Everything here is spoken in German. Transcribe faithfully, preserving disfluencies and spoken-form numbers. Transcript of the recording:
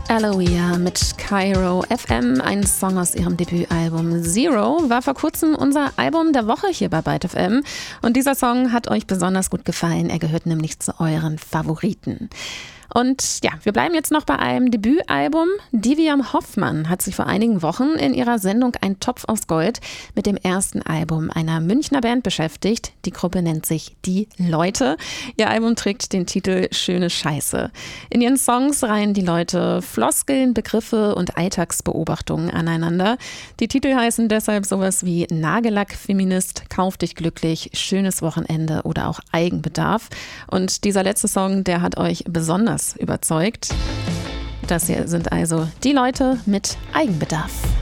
Aloia mit Cairo F M, ein Song aus ihrem Debütalbum Zero, war vor kurzem unser Album der Woche hier bei Byte F M. Und dieser Song hat euch besonders gut gefallen, er gehört nämlich zu euren Favoriten. Und ja, wir bleiben jetzt noch bei einem Debütalbum. Diviam Hoffmann hat sich vor einigen Wochen in ihrer Sendung Ein Topf aus Gold mit dem ersten Album einer Münchner Band beschäftigt. Die Gruppe nennt sich Die Leute. Ihr Album trägt den Titel Schöne Scheiße. In ihren Songs reihen die Leute Floskeln, Begriffe und Alltagsbeobachtungen aneinander. Die Titel heißen deshalb sowas wie Nagellack-Feminist, Kauf dich glücklich, Schönes Wochenende oder auch Eigenbedarf. Und dieser letzte Song, der hat euch besonders überzeugt. Das hier sind also Die Leute mit Eigenbedarf.